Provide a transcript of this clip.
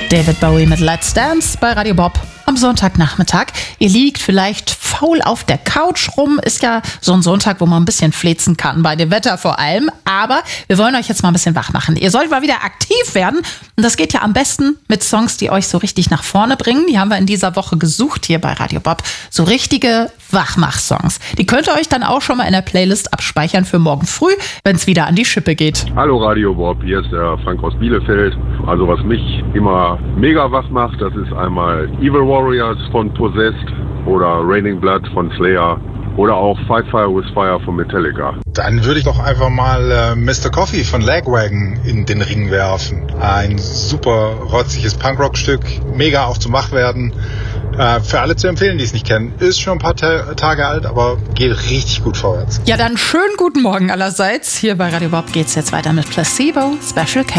David Bowie mit Let's Dance bei Radio Bob am Sonntagnachmittag. Ihr liegt vielleicht faul auf der Couch rum. Ist ja so ein Sonntag, wo man ein bisschen flezen kann, bei dem Wetter vor allem. Aber wir wollen euch jetzt mal ein bisschen wach machen. Ihr sollt mal wieder aktiv werden. Und das geht ja am besten mit Songs, die euch so richtig nach vorne bringen. Die haben wir in dieser Woche gesucht hier bei Radio Bob. So richtige Wachmach-Songs. Die könnt ihr euch dann auch schon mal in der Playlist abspeichern für morgen früh, wenn es wieder an die Schippe geht. Hallo Radio Bob, hier ist der Frank aus Bielefeld. Also was mich immer mega wach macht, das ist einmal Evil Warriors von Possessed oder Raining Blood von Slayer oder auch Fight Fire with Fire von Metallica. Dann würde ich doch einfach mal Mr. Coffee von Lagwagon in den Ring werfen. Ein super rotziges Punkrock-Stück, mega auch zum Wachwerden. Für alle zu empfehlen, die es nicht kennen. Ist schon ein paar Tage alt, aber geht richtig gut vorwärts. Ja, dann schönen guten Morgen allerseits. Hier bei Radio Bob geht's jetzt weiter mit Placebo, Special K.